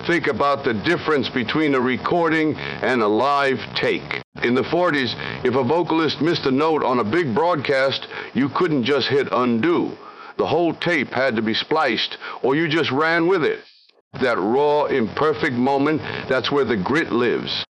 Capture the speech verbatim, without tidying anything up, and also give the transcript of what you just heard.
Think about the difference between a recording and a live take. In the forties, if a vocalist missed a note on a big broadcast, you couldn't just hit undo. The whole tape had to be spliced, or you just ran with it. That raw, imperfect moment, that's where the grit lives.